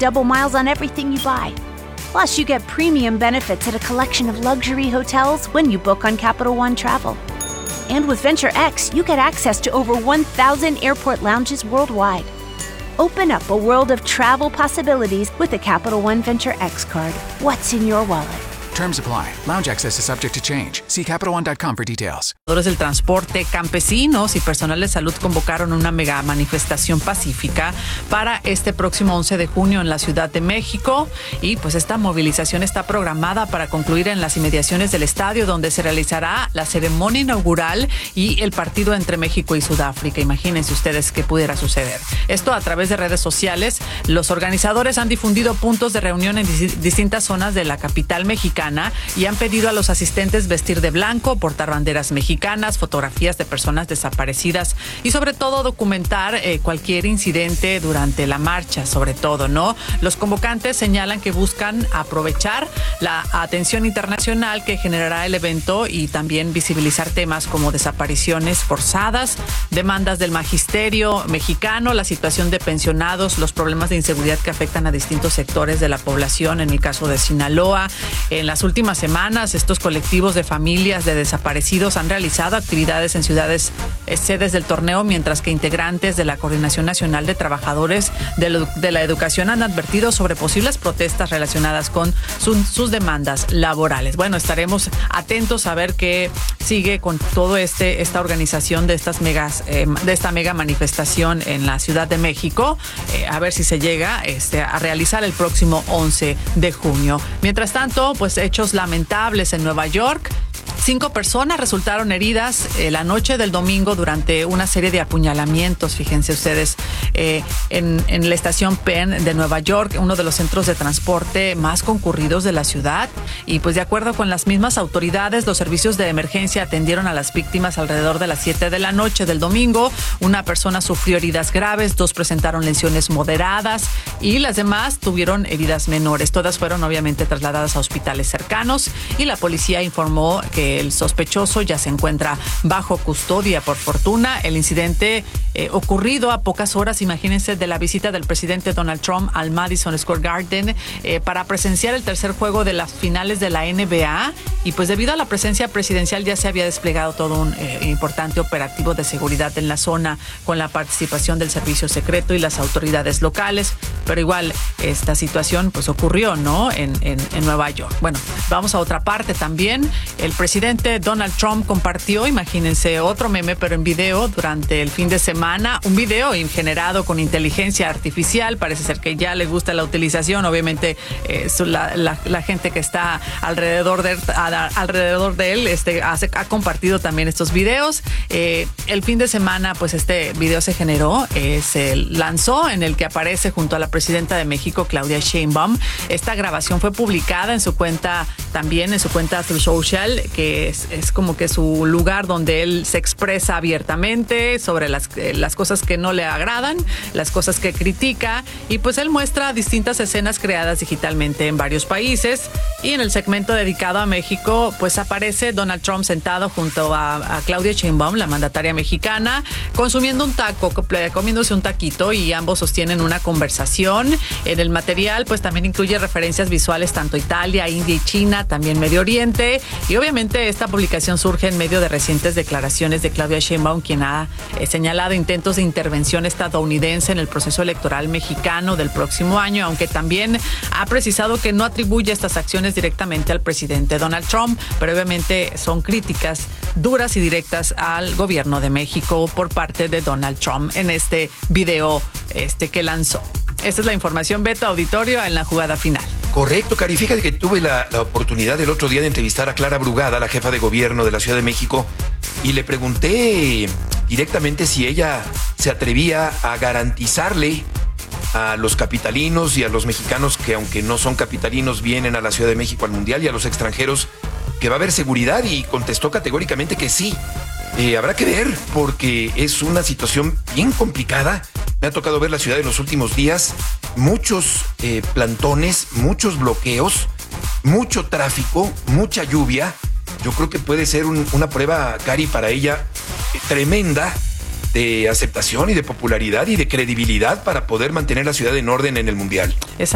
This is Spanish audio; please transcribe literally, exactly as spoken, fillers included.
double miles on everything you buy. Plus, you get premium benefits at a collection of luxury hotels when you book on Capital One Travel. And with Venture X, you get access to over one thousand airport lounges worldwide. Open up a world of travel possibilities with the Capital One Venture X card. What's in your wallet? Terms apply. Lounge access is subject to change. See Capital One dot com for details. Del transporte, campesinos y personal de salud convocaron una mega manifestación pacífica para este próximo once de junio en la Ciudad de México, y pues esta movilización está programada para concluir en las inmediaciones del estadio donde se realizará la ceremonia inaugural y el partido entre México y Sudáfrica. Imagínense ustedes qué pudiera suceder. Esto a través de redes sociales. Los organizadores han difundido puntos de reunión en dis- distintas zonas de la capital mexicana y han pedido a los asistentes vestir de blanco, portar banderas mexicanas, fotografías de personas desaparecidas y sobre todo documentar eh, cualquier incidente durante la marcha, sobre todo, ¿no? Los convocantes señalan que buscan aprovechar la atención internacional que generará el evento y también visibilizar temas como desapariciones forzadas, demandas del magisterio mexicano, la situación de pensionados, los problemas de inseguridad que afectan a distintos sectores de la población, en el caso de Sinaloa. En las últimas semanas, estos colectivos de familias de desaparecidos han realizado actividades en ciudades eh, sedes del torneo, mientras que integrantes de la Coordinación Nacional de Trabajadores de, lo, de la Educación han advertido sobre posibles protestas relacionadas con su, sus demandas laborales. Bueno, estaremos atentos a ver qué sigue con todo este esta organización de estas megas eh, de esta mega manifestación en la Ciudad de México, eh, a ver si se llega este, a realizar el próximo once de junio. Mientras tanto, pues hechos lamentables en Nueva York. Cinco personas resultaron heridas eh, la noche del domingo durante una serie de apuñalamientos, fíjense ustedes, eh, en, en la estación Penn de Nueva York, uno de los centros de transporte más concurridos de la ciudad. Y pues de acuerdo con las mismas autoridades, los servicios de emergencia atendieron a las víctimas alrededor de las siete de la noche del domingo. Una persona sufrió heridas graves, dos presentaron lesiones moderadas y las demás tuvieron heridas menores. Todas fueron obviamente trasladadas a hospitales cercanos y la policía informó que el sospechoso ya se encuentra bajo custodia. Por fortuna, el incidente eh, ocurrido a pocas horas, imagínense, de la visita del presidente Donald Trump al Madison Square Garden eh, para presenciar el tercer juego de las finales de la N B A, y pues debido a la presencia presidencial ya se había desplegado todo un eh, importante operativo de seguridad en la zona con la participación del servicio secreto y las autoridades locales, pero igual esta situación pues ocurrió, ¿no? En, en, en Nueva York. Bueno, vamos a otra parte también. El presidente Donald Trump compartió, imagínense, otro meme, pero en video durante el fin de semana, un video generado con inteligencia artificial. Parece ser que ya le gusta la utilización, obviamente eh, la, la, la gente que está alrededor de, a, alrededor de él este, ha, ha compartido también estos videos. Eh, el fin de semana, pues este video se generó, eh, se lanzó, en el que aparece junto a la presidenta de México, Claudia Sheinbaum. Esta grabación fue publicada en su cuenta, también en su cuenta Truth Social, que Es, es como que su lugar donde él se expresa abiertamente sobre las, eh, las cosas que no le agradan, las cosas que critica, y pues él muestra distintas escenas creadas digitalmente en varios países. Y en el segmento dedicado a México, pues aparece Donald Trump sentado junto a, a Claudia Sheinbaum, la mandataria mexicana, consumiendo un taco, comiéndose un taquito, y ambos sostienen una conversación. En el material, pues también incluye referencias visuales tanto a Italia, India y China, también Medio Oriente, y obviamente esta publicación surge en medio de recientes declaraciones de Claudia Sheinbaum, quien ha eh, señalado intentos de intervención estadounidense en el proceso electoral mexicano del próximo año, aunque también ha precisado que no atribuye estas acciones directamente al presidente Donald Trump, pero obviamente son críticas duras y directas al gobierno de México por parte de Donald Trump en este video este, que lanzó. Esta es la información, Beto, auditorio, en la jugada final. Correcto, Cari. Fíjate que tuve la, la oportunidad el otro día de entrevistar a Clara Brugada, la jefa de gobierno de la Ciudad de México, y le pregunté directamente si ella se atrevía a garantizarle a los capitalinos y a los mexicanos que, aunque no son capitalinos, vienen a la Ciudad de México al Mundial, y a los extranjeros que va a haber seguridad, y contestó categóricamente que sí. Eh, habrá que ver, porque es una situación bien complicada. Me ha tocado ver la ciudad en los últimos días, muchos eh, plantones, muchos bloqueos, mucho tráfico, mucha lluvia. Yo creo que puede ser un, una prueba, Cari, para ella eh, tremenda de aceptación y de popularidad y de credibilidad para poder mantener la ciudad en orden en el Mundial.